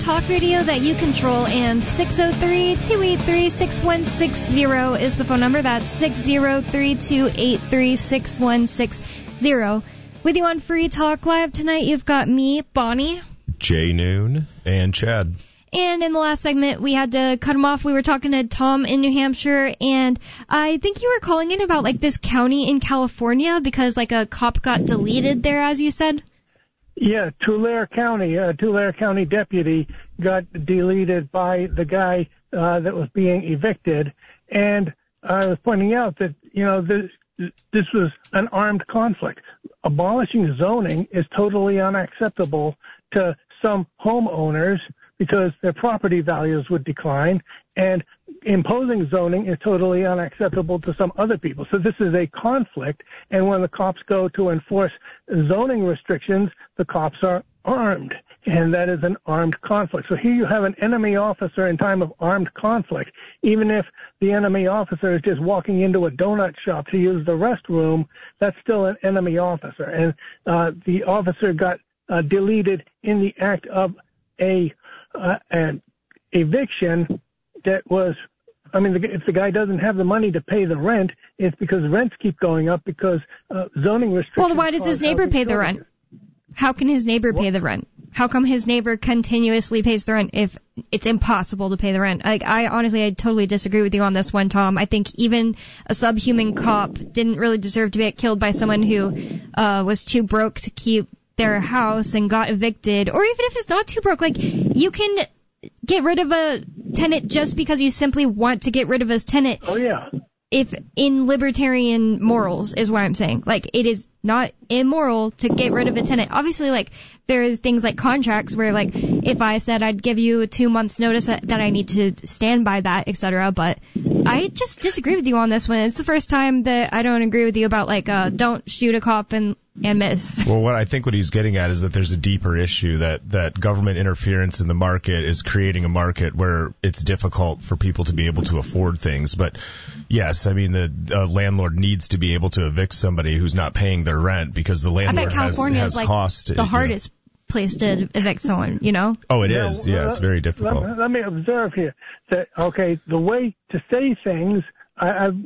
talk radio that you control, and 603-283-6160 is the phone number. That's 603-283-6160. With you on Free Talk Live tonight, you've got me, Bonnie, Jay Noon, and Chad. And in the last segment, we had to cut him off. We were talking to Tom in New Hampshire, and I think you were calling in about, like, this county in California because, like, a cop got deleted there, as you said. Yeah, Tulare County, Tulare County deputy got deleted by the guy that was being evicted. And I was pointing out that, this was an armed conflict. Abolishing zoning is totally unacceptable to some homeowners because their property values would decline, and imposing zoning is totally unacceptable to some other people. So this is a conflict, and when the cops go to enforce zoning restrictions, the cops are armed, and that is an armed conflict. So here you have an enemy officer in time of armed conflict. Even if the enemy officer is just walking into a donut shop to use the restroom, that's still an enemy officer. And the officer got deleted in the act of an eviction that was, if the guy doesn't have the money to pay the rent, it's because rents keep going up because zoning restrictions. Well, why does his neighbor pay the rent? How can his neighbor pay the rent? How come his neighbor continuously pays the rent if it's impossible to pay the rent? I totally disagree with you on this one, Tom. I think even a subhuman cop didn't really deserve to get killed by someone who was too broke to keep their house and got evicted. Or even if it's not too broke, like, you can get rid of a tenant just because you simply want to get rid of a tenant. Oh, yeah. If in libertarian morals is what I'm saying. Like, it is not immoral to get rid of a tenant. Obviously, like, there is things like contracts where, like, if I said I'd give you a 2 months notice that I need to stand by that, etc. But I just disagree with you on this one. It's the first time that I don't agree with you about, like, don't shoot a cop and miss. Well, what he's getting at is that there's a deeper issue that government interference in the market is creating a market where it's difficult for people to be able to afford things. But yes, the landlord needs to be able to evict somebody who's not paying their rent because the landlord has like cost. The hardest place to evict someone, Oh, it is. Yeah, it's very difficult. Let me observe here that, the way to say things, I've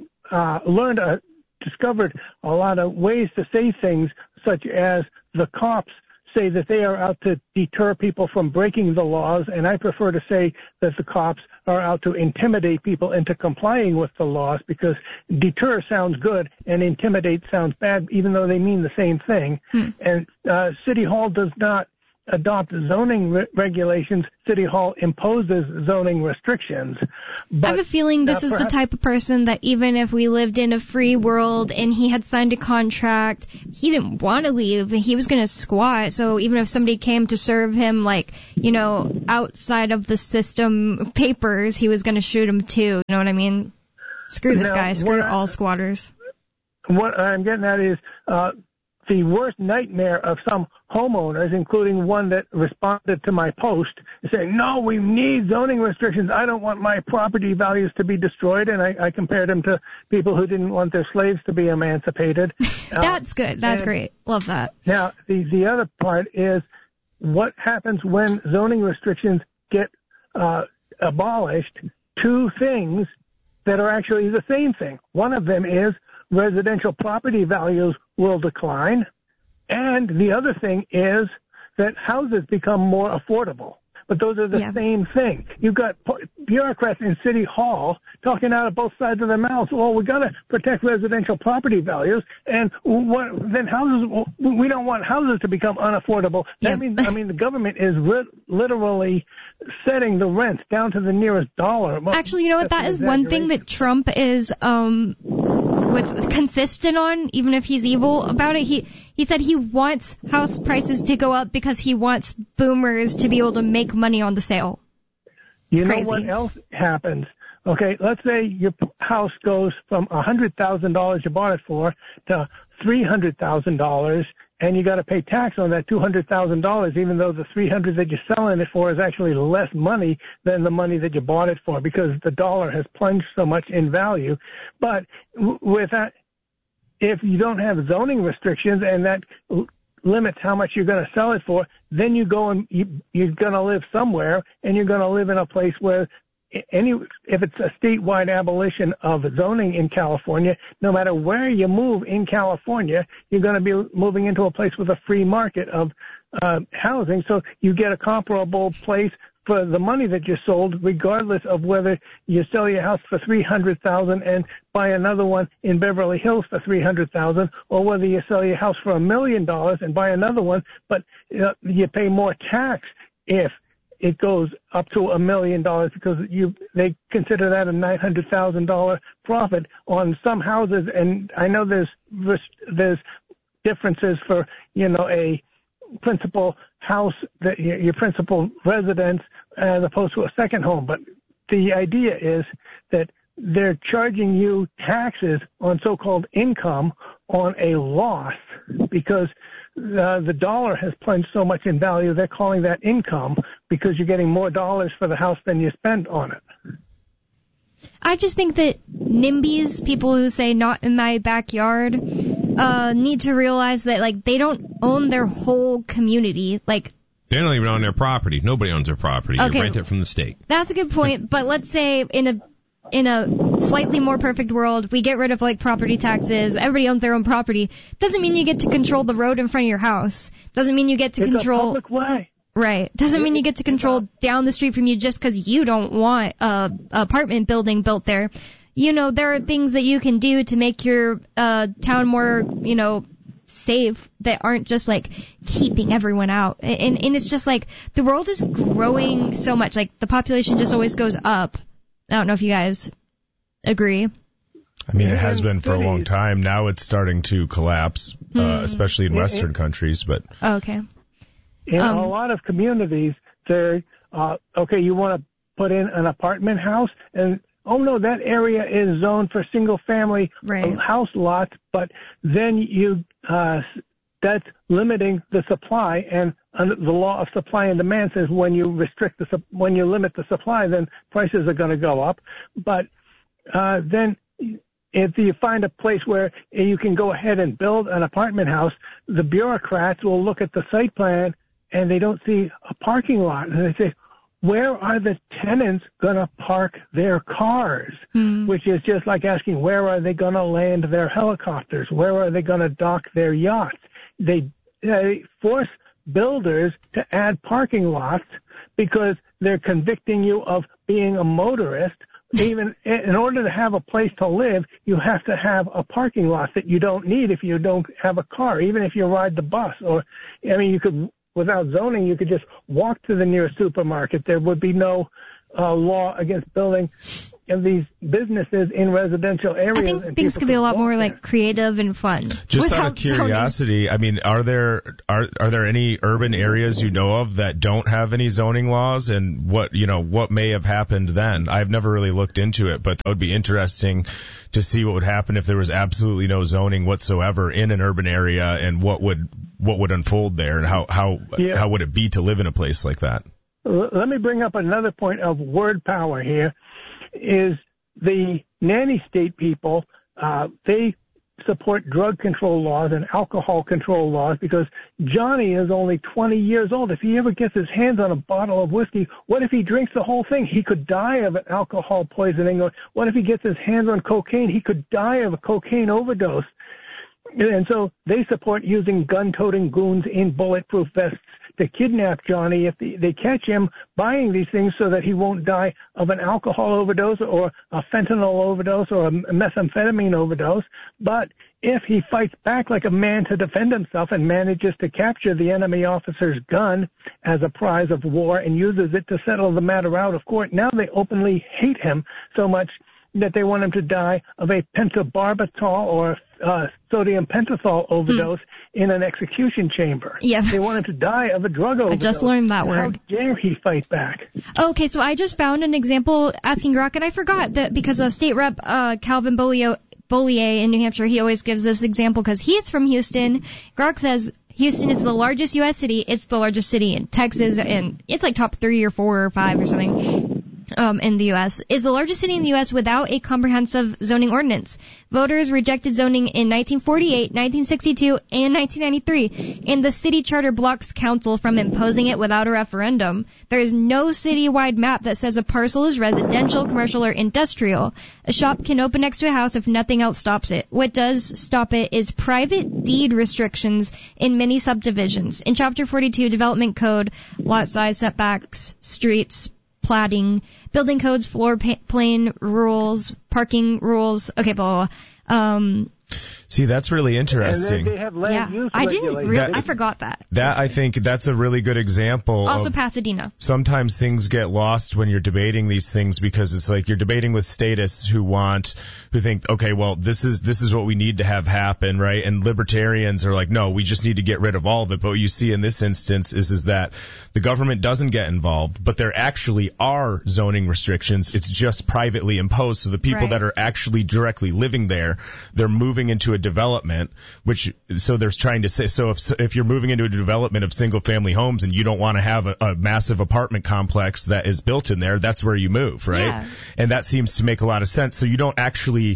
discovered a lot of ways to say things, such as the cops say that they are out to deter people from breaking the laws, and I prefer to say that the cops are out to intimidate people into complying with the laws, because deter sounds good and intimidate sounds bad, even though they mean the same thing. And City Hall does not adopt zoning regulations. City Hall imposes zoning restrictions. But, I have a feeling this is the type of person that even if we lived in a free world and he had signed a contract, he didn't want to leave. He was going to squat. So even if somebody came to serve him, outside of the system papers, he was going to shoot him too. You know what I mean? Screw this guy. Screw all squatters. What I'm getting at is the worst nightmare of some homeowners, including one that responded to my post, saying, no, we need zoning restrictions. I don't want my property values to be destroyed. And I compared them to people who didn't want their slaves to be emancipated. That's good. That's great. Love that. Now, the other part is what happens when zoning restrictions get abolished. Two things that are actually the same thing. One of them is residential property values will decline, and the other thing is that houses become more affordable. But those are the same thing. You've got bureaucrats in City Hall talking out of both sides of their mouths. Well, we got to protect residential property values, and then houses. We don't want houses to become unaffordable. That means, the government is literally setting the rents down to the nearest dollar. Actually, you know what? That is one thing that Trump is consistent on, even if he's evil about it. He said he wants house prices to go up because he wants boomers to be able to make money on the sale. It's crazy. Know what else happens? Okay, let's say your house goes from $100,000 you bought it for to $300,000, and you got to pay tax on that $200,000, even though the $300,000 that you're selling it for is actually less money than the money that you bought it for, because the dollar has plunged so much in value. But with that, if you don't have zoning restrictions and that limits how much you're going to sell it for, then you go and you're going to live somewhere, and you're going to live in a place where if it's a statewide abolition of zoning in California, no matter where you move in California, you're going to be moving into a place with a free market of housing. So you get a comparable place for the money that you sold, regardless of whether you sell your house for $300,000 and buy another one in Beverly Hills for $300,000, or whether you sell your house for $1 million and buy another one, but you pay more tax if it goes up to $1 million because they consider that a $900,000 profit on some houses. And I know there's differences for a principal house, your principal residence, as opposed to a second home. But the idea is that they're charging you taxes on so-called income on a loss because the dollar has plunged so much in value. They're calling that income because you're getting more dollars for the house than you spend on it. I just think that NIMBYs, people who say not in my backyard, need to realize that, like, they don't own their whole community. Like, they don't even own their property. Nobody owns their property. Okay, you rent it from the state. That's a good point. But let's say in a slightly more perfect world, we get rid of, like, property taxes. Everybody owns their own property. Doesn't mean you get to control the road in front of your house. Doesn't mean you get to control. It's a public way. Right. Doesn't mean you get to control down the street from you just because you don't want a apartment building built there. There are things that you can do to make your town more, safe that aren't just, like, keeping everyone out. And it's just, like, the world is growing so much. Like, the population just always goes up. I don't know if you guys agree. I mean, it has been for a long time. Now it's starting to collapse, especially in Western countries. But okay. In a lot of communities, they're, you want to put in an apartment house, and, oh, no, that area is zoned for single-family house lots, but then that's limiting the supply, and the law of supply and demand says when you limit the supply, then prices are going to go up. But then if you find a place where you can go ahead and build an apartment house, the bureaucrats will look at the site plan and they don't see a parking lot, and they say, where are the tenants going to park their cars? Which is just like asking, where are they going to land their helicopters? Where are they going to dock their yachts? They force builders to add parking lots because they're convicting you of being a motorist. Even in order to have a place to live, you have to have a parking lot that you don't need if you don't have a car, even if you ride the bus. You could, without zoning, you could just walk to the nearest supermarket. There would be no law against building these businesses in residential areas. I think things could be a lot more like creative and fun. Just out of curiosity, zoning. I mean, are there any urban areas you know of that don't have any zoning laws, and what may have happened then? I've never really looked into it, but that would be interesting to see what would happen if there was absolutely no zoning whatsoever in an urban area, and what would unfold there, and how would it be to live in a place like that? Let me bring up another point of word power here. Is the nanny state people, they support drug control laws and alcohol control laws because Johnny is only 20 years old. If he ever gets his hands on a bottle of whiskey, what if he drinks the whole thing? He could die of an alcohol poisoning. Or what if he gets his hands on cocaine? He could die of a cocaine overdose. And so they support using gun-toting goons in bulletproof vests to kidnap Johnny if they catch him buying these things so that he won't die of an alcohol overdose or a fentanyl overdose or a methamphetamine overdose. But if he fights back like a man to defend himself and manages to capture the enemy officer's gun as a prize of war and uses it to settle the matter out of court, now they openly hate him so much that they want him to die of a pentobarbital or sodium pentothal overdose in an execution chamber. Yeah. They want him to die of a drug overdose. I just learned that word. How dare he fight back? Okay, so I just found an example asking Grok, and I forgot that because State Rep Calvin Bollier in New Hampshire, he always gives this example because he's from Houston. Grok says Houston is the largest U.S. city. It's the largest city in Texas, and it's like top 3 or 4 or 5 or something. in the U.S., is the largest city in the U.S. without a comprehensive zoning ordinance. Voters rejected zoning in 1948, 1962, and 1993, and the city charter blocks council from imposing it without a referendum. There is no citywide map that says a parcel is residential, commercial, or industrial. A shop can open next to a house if nothing else stops it. What does stop it is private deed restrictions in many subdivisions. In Chapter 42, Development Code, lot size, setbacks, streets, platting, building codes, floor plan rules, parking rules, okay, blah, blah, blah. See, that's really interesting. And they have land use I didn't regulations. I forgot that. I think that's a really good example. Also of Pasadena. Sometimes things get lost when you're debating these things because it's like you're debating with statists who think, okay, well, this is what we need to have happen, right? And libertarians are like, no, we just need to get rid of all of it. But what you see in this instance is that the government doesn't get involved, but there actually are zoning restrictions. It's just privately imposed. So the people that are actually directly living there, they're moving into a development, so they're trying to say, so if you're moving into a development of single family homes and you don't want to have a massive apartment complex that is built in there, that's where you move, right? Yeah. And that seems to make a lot of sense. So you don't actually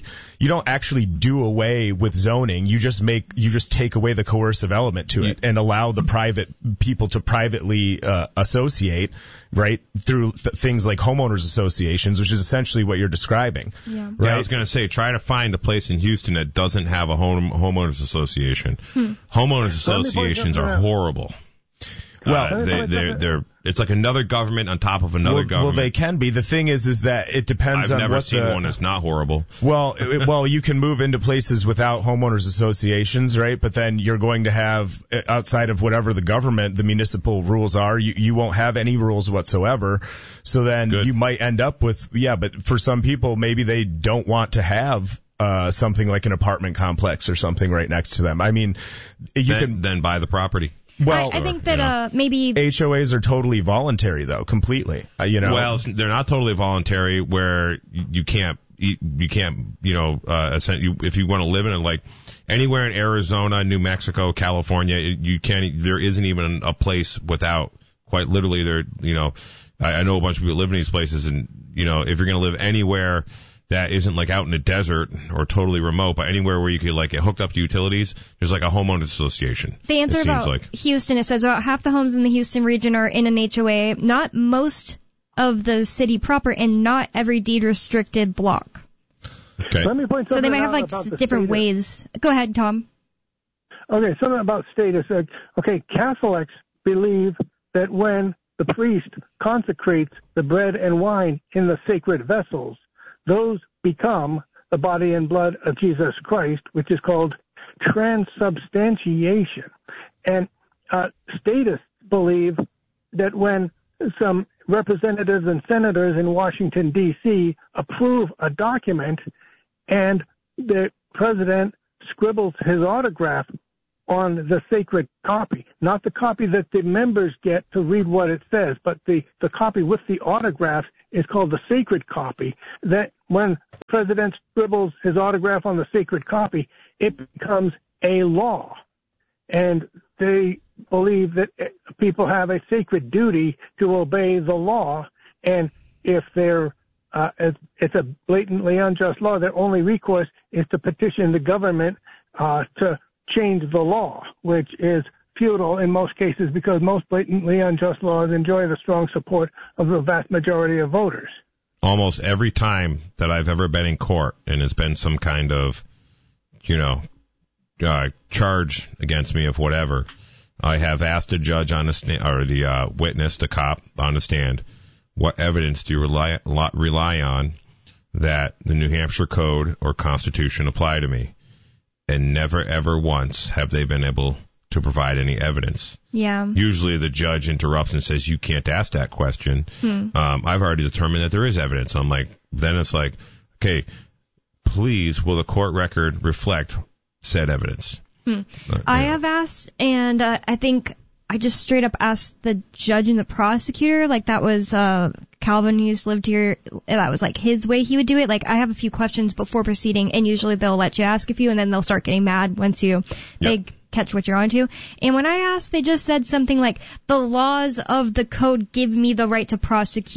do away with zoning. You just take away the coercive element to it and allow the private people to privately associate, right, through things like homeowners associations, which is essentially what you're describing. Yeah. Right? Yeah, I was going to say, try to find a place in Houston that doesn't have a homeowners association. Homeowners associations are horrible. Well, they're it's like another government on top of another government. Well, they can be. The thing is that it depends on what I've never seen one that's not horrible. Well, you can move into places without homeowners associations, right? But then you're going to have, outside of whatever the municipal rules are, you won't have any rules whatsoever. So then you might end up with, but for some people, maybe they don't want to have something like an apartment complex or something right next to them. I mean, then buy the property. Well, I think that maybe HOAs are totally voluntary, though, completely. Well, they're not totally voluntary, where you can't, if you want to live in it, like anywhere in Arizona, New Mexico, California, you can't. There isn't even a place without. Quite literally, I know a bunch of people live in these places, and if you're going to live anywhere that isn't like out in the desert or totally remote, but anywhere where you could like get hooked up to utilities, there's like a homeowners association. The answer about Houston, it says about half the homes in the Houston region are in an HOA, not most of the city proper, and not every deed restricted block. Okay. Let me point something so they might have like different ways. Go ahead, Tom. Okay, something about status. Okay, Catholics believe that when the priest consecrates the bread and wine in the sacred vessels, those become the body and blood of Jesus Christ, which is called transubstantiation. And statists believe that when some representatives and senators in Washington, D.C. approve a document and the president scribbles his autograph on the sacred copy, not the copy that the members get to read what it says, but the copy with the autograph is called the sacred copy, that when the president scribbles his autograph on the sacred copy, it becomes a law. And they believe that people have a sacred duty to obey the law, and if it's a blatantly unjust law, their only recourse is to petition the government to change the law, which is futile in most cases because most blatantly unjust laws enjoy the strong support of the vast majority of voters. Almost every time that I've ever been in court and there's been some kind of, charge against me of whatever, I have asked the judge on the stand, or the witness, the cop on the stand, what evidence do you rely on that the New Hampshire Code or Constitution apply to me? And never, ever once have they been able to provide any evidence. Yeah. Usually the judge interrupts and says, you can't ask that question. I've already determined that there is evidence. I'm like, then it's like, okay, please, will the court record reflect said evidence? I have asked, and I think I just straight up asked the judge and the prosecutor, like that was Calvin, who used to live here, that was like his way he would do it. Like, I have a few questions before proceeding, and usually they'll let you ask a few, and then they'll start getting mad once they catch what you're onto. And when I asked, they just said something like, the laws of the code give me the right to prosecute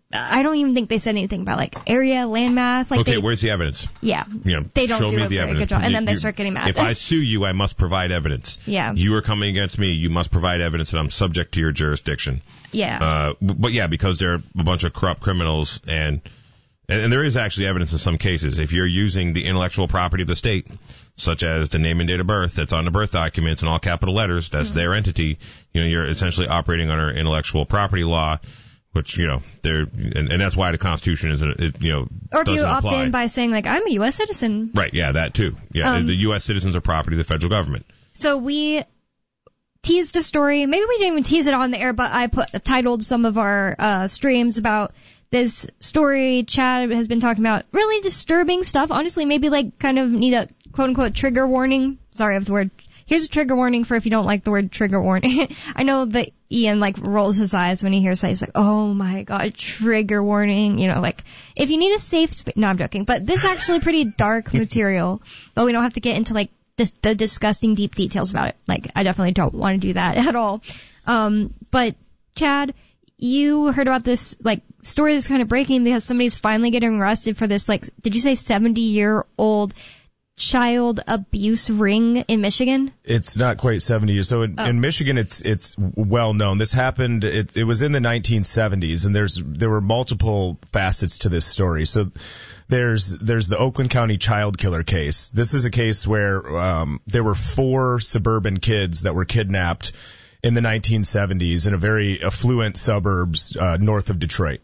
I don't even think they said anything about like area, landmass. Like, okay, where's the evidence? Yeah, You know, they don't show do me a the very evidence. good job, and then they start getting mad. If I sue you, I must provide evidence. Yeah. You are coming against me. You must provide evidence that I'm subject to your jurisdiction. Yeah. But yeah, because they're a bunch of corrupt criminals, and there is actually evidence in some cases. If you're using the intellectual property of the state, such as the name and date of birth that's on the birth documents in all capital letters, that's their entity, you know, you're essentially operating under intellectual property law, which, you know, and that's why the Constitution isn't, you know, or if you doesn't opt apply. in by saying like, I'm a U.S. citizen. Right, yeah, that too. Yeah, the U.S. citizens are property of the federal government. So we teased a story. Maybe we didn't even tease it on the air, but I titled some of our streams about this story. Chad has been talking about really disturbing stuff. Honestly, maybe like kind of need a quote-unquote trigger warning. Sorry, I have the word. Here's a trigger warning for if you don't like the word trigger warning. I know that Ian like rolls his eyes when he hears that. He's like, oh my god, trigger warning. You know, like if you need a safe space. No, I'm joking. But this is actually pretty dark material. But we don't have to get into like the disgusting deep details about it. Like I definitely don't want to do that at all. But Chad, you heard about this like story that's kind of breaking because somebody's finally getting arrested for this, like, did you say 70-year-old child abuse ring in Michigan? It's not quite 70 years. So in Michigan, it's well known. This happened. It was in the 1970s, and there were multiple facets to this story. So there's the Oakland County child killer case. This is a case where there were 4 suburban kids that were kidnapped in the 1970s in a very affluent suburbs north of Detroit.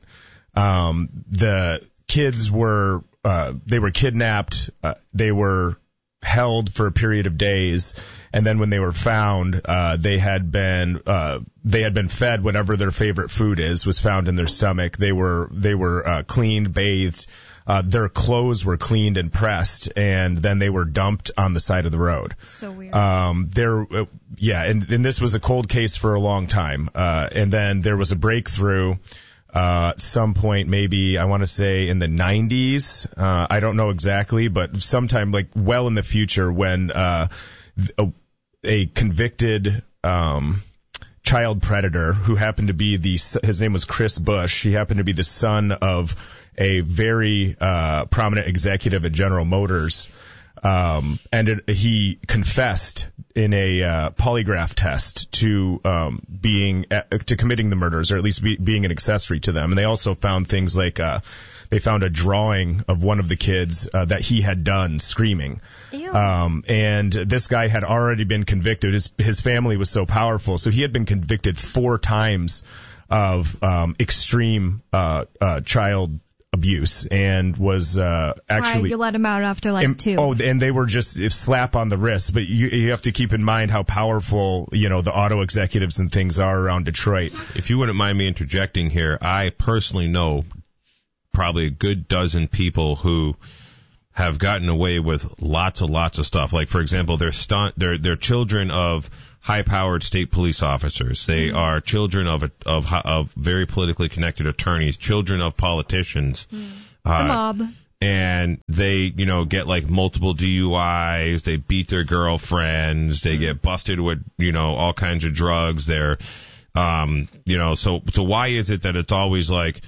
The kids were they were kidnapped. They were held for a period of days, and then when they were found, they had been fed whatever their favorite food was found in their stomach. They were cleaned, bathed. Their clothes were cleaned and pressed, and then they were dumped on the side of the road. So weird. And this was a cold case for a long time. And then there was a breakthrough, some point, maybe I want to say in the 90s. I don't know exactly, but sometime like well in the future when, a convicted, child predator who happened to be his name was Chris Bush. He happened to be the son of a very prominent executive at General Motors. He confessed in a polygraph test to committing the murders, or at least being an accessory to them. And they also found things like they found a drawing of one of the kids that he had done screaming. Ew. And this guy had already been convicted. His family was so powerful, so he had been convicted 4 times of extreme child abuse, and was actually. Why, you let him out after like 2. Oh, and they were just a slap on the wrist. But you have to keep in mind how powerful, you know, the auto executives and things are around Detroit. If you wouldn't mind me interjecting here, I personally know probably a good dozen people who have gotten away with lots of stuff. Like, for example, they're children of high-powered state police officers. They are children of very politically connected attorneys, children of politicians. The mob. And they, you know, get like multiple DUIs. They beat their girlfriends. They get busted with, you know, all kinds of drugs. They're, you know, so why is it that it's always like,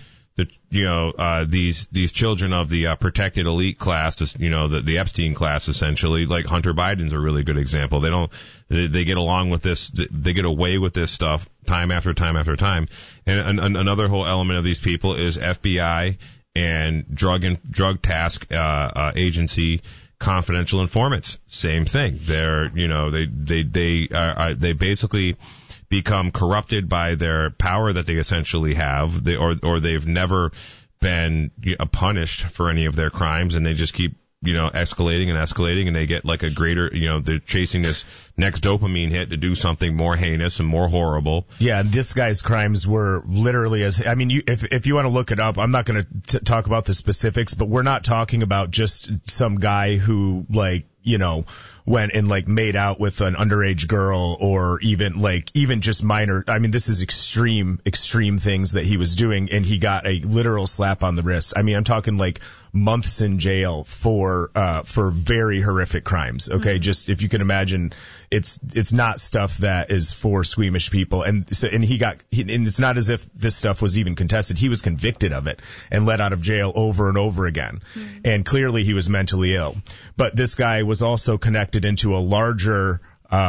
these children of the protected elite class, you know, the Epstein class, essentially, like Hunter Biden's a really good example. They get along with this, they get away with this stuff time after time after time. And another whole element of these people is FBI and drug task agency confidential informants. Same thing. They're, you know, they basically become corrupted by their power that they essentially have, or they've never been punished for any of their crimes, and they just keep, you know, escalating, and they get like a greater, you know, they're chasing this next dopamine hit to do something more heinous and more horrible. Yeah, and this guy's crimes were literally if you want to look it up, I'm not going to talk about the specifics, but we're not talking about just some guy who, like, you know, went and like made out with an underage girl, or even just minor. I mean, this is extreme things that he was doing, and he got a literal slap on the wrist. I mean, I'm talking like months in jail for very horrific crimes. Okay. Mm-hmm. Just if you can imagine, it's not stuff that is for squeamish people. And it's not as if this stuff was even contested. He was convicted of it and let out of jail over and over again. And clearly he was mentally ill. But this guy was also connected into a larger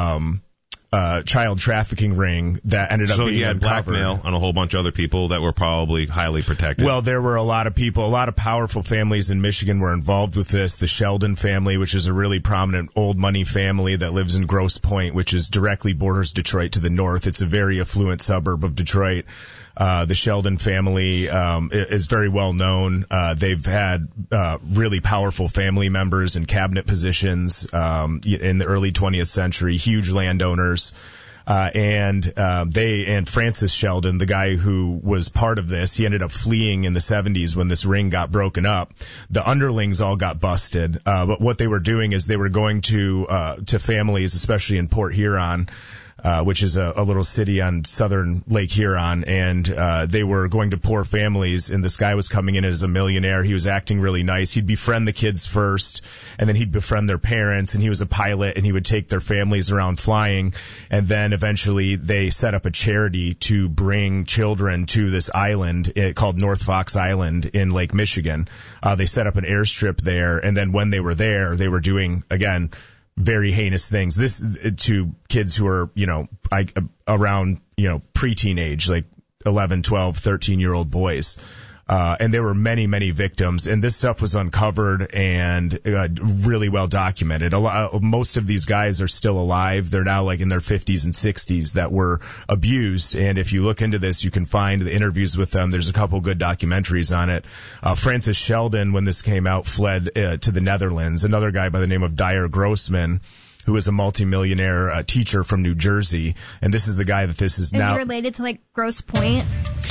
child trafficking ring that ended up being uncovered. So he had blackmail on a whole bunch of other people that were probably highly protected. Well, there were a lot of people, a lot of powerful families in Michigan were involved with this. The Sheldon family, which is a really prominent old money family that lives in Grosse Pointe, which is directly borders Detroit to the north. It's a very affluent suburb of Detroit. The Sheldon family is very well known. They've had really powerful family members in cabinet positions in the early 20th century, huge landowners. And Francis Sheldon, the guy who was part of this, he ended up fleeing in the 70s when this ring got broken up. The underlings all got busted. But what they were doing is they were going to families, especially in Port Huron, which is a little city on southern Lake Huron, and they were going to poor families, and this guy was coming in as a millionaire. He was acting really nice. He'd befriend the kids first, and then he'd befriend their parents, and he was a pilot, and he would take their families around flying, and then eventually they set up a charity to bring children to this island called North Fox Island in Lake Michigan. They set up an airstrip there, and then when they were there, they were doing, again, very heinous things. This to kids who are, around, preteen age, like 11, 12, 13-year-old boys. And there were many, many victims, and this stuff was uncovered and really well documented. Most of these guys are still alive. They're now like in their 50s and 60s that were abused, and if you look into this, you can find the interviews with them. There's a couple good documentaries on it. Francis Sheldon, when this came out, fled to the Netherlands. Another guy by the name of Dyer Grossman, who is a multimillionaire teacher from New Jersey, and this is the guy that this is now. Is he related to like Grosse Pointe?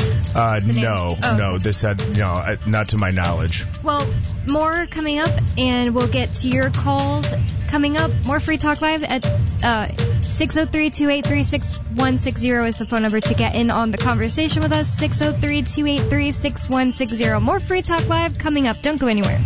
No, this had not to my knowledge. Well, more coming up, and we'll get to your calls coming up. More Free Talk Live at 603-283-6160 is the phone number to get in on the conversation with us. 603-283-6160. More Free Talk Live coming up. Don't go anywhere.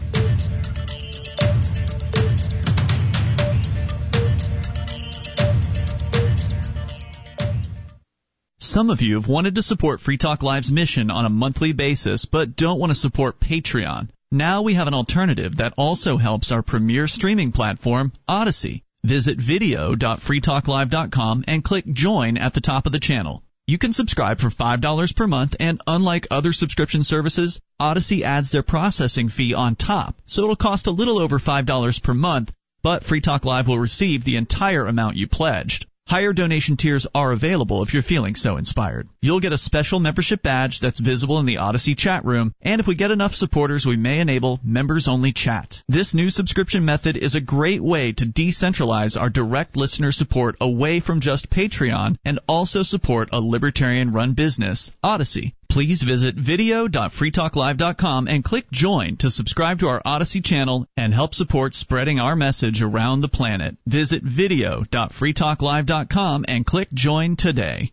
Some of you have wanted to support Free Talk Live's mission on a monthly basis, but don't want to support Patreon. Now we have an alternative that also helps our premier streaming platform, Odyssey. Visit video.freetalklive.com and click Join at the top of the channel. You can subscribe for $5 per month, and unlike other subscription services, Odyssey adds their processing fee on top, so it'll cost a little over $5 per month, but Free Talk Live will receive the entire amount you pledged. Higher donation tiers are available if you're feeling so inspired. You'll get a special membership badge that's visible in the Odyssey chat room, and if we get enough supporters, we may enable members-only chat. This new subscription method is a great way to decentralize our direct listener support away from just Patreon and also support a libertarian-run business, Odyssey. Please visit video.freetalklive.com and click Join to subscribe to our Odyssey channel and help support spreading our message around the planet. Visit video.freetalklive.com and click Join today.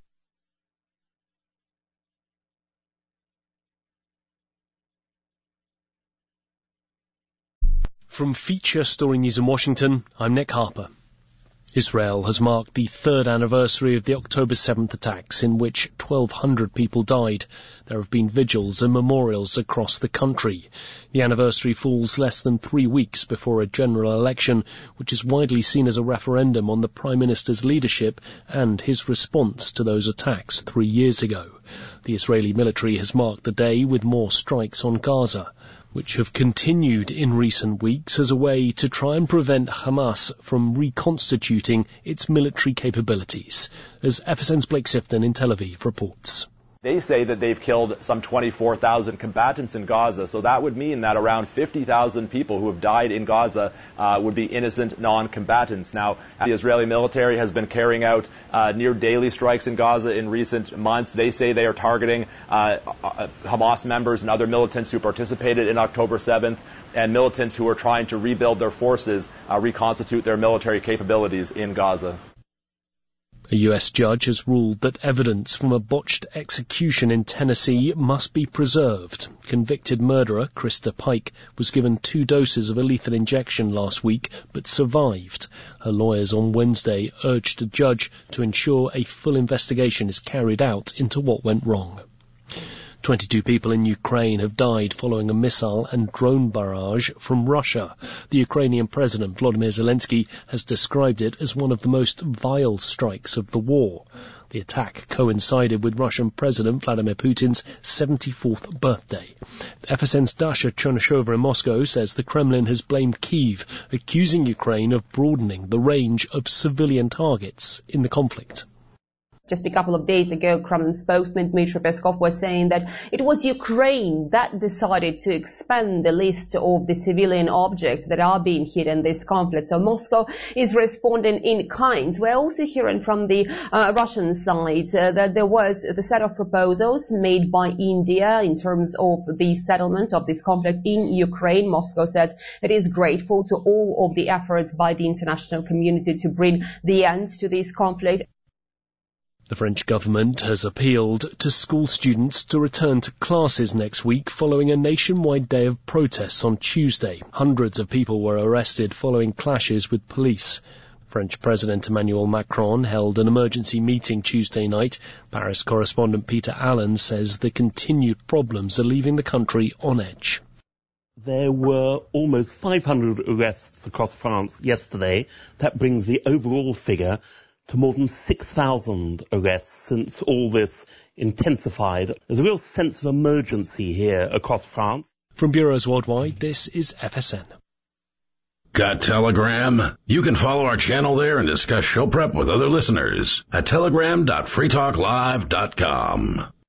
From Feature Story News in Washington, I'm Nick Harper. Israel has marked the third anniversary of the October 7th attacks, in which 1,200 people died. There have been vigils and memorials across the country. The anniversary falls less than 3 weeks before a general election, which is widely seen as a referendum on the Prime Minister's leadership and his response to those attacks 3 years ago. The Israeli military has marked the day with more strikes on Gaza, which have continued in recent weeks as a way to try and prevent Hamas from reconstituting its military capabilities, as FSN's Blake Sifton in Tel Aviv reports. They say that they've killed some 24,000 combatants in Gaza, so that would mean that around 50,000 people who have died in Gaza would be innocent non-combatants. Now, the Israeli military has been carrying out near daily strikes in Gaza in recent months. They say they are targeting Hamas members and other militants who participated in October 7th, and militants who are trying to rebuild their forces, reconstitute their military capabilities in Gaza. A US judge has ruled that evidence from a botched execution in Tennessee must be preserved. Convicted murderer Krista Pike was given 2 doses of a lethal injection last week, but survived. Her lawyers on Wednesday urged the judge to ensure a full investigation is carried out into what went wrong. 22 people in Ukraine have died following a missile and drone barrage from Russia. The Ukrainian President Volodymyr Zelensky has described it as one of the most vile strikes of the war. The attack coincided with Russian President Vladimir Putin's 74th birthday. FSN's Dasha Chernyshova in Moscow says the Kremlin has blamed Kyiv, accusing Ukraine of broadening the range of civilian targets in the conflict. Just a couple of days ago, Kremlin spokesman Dmitry Peskov was saying that it was Ukraine that decided to expand the list of the civilian objects that are being hit in this conflict. So Moscow is responding in kind. We're also hearing from the Russian side that there was the set of proposals made by India in terms of the settlement of this conflict in Ukraine. Moscow says it is grateful to all of the efforts by the international community to bring the end to this conflict. The French government has appealed to school students to return to classes next week following a nationwide day of protests on Tuesday. Hundreds of people were arrested following clashes with police. French President Emmanuel Macron held an emergency meeting Tuesday night. Paris correspondent Peter Allen says the continued problems are leaving the country on edge. There were almost 500 arrests across France yesterday. That brings the overall figure to more than 6,000 arrests since all this intensified. There's a real sense of emergency here across France. From bureaus worldwide, this is FSN. Got Telegram? You can follow our channel there and discuss show prep with other listeners at telegram.freetalklive.com.